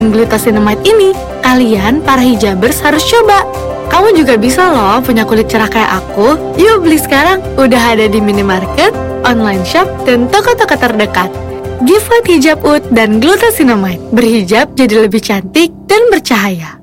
Glucosinamide ini, kalian para hijabers harus coba. Kamu juga bisa loh punya kulit cerah kayak aku. Yuk beli sekarang, udah ada di minimarket, online shop, dan toko-toko terdekat. Gift White Hijab Oud dan Glucosinamide, berhijab jadi lebih cantik dan bercahaya.